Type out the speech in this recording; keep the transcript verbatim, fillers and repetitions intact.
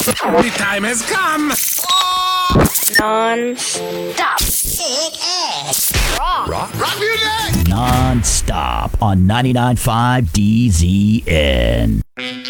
The time has come. Non-stop. Rock. Rock. Rock music. Non-stop on ninety-nine point five D Z N.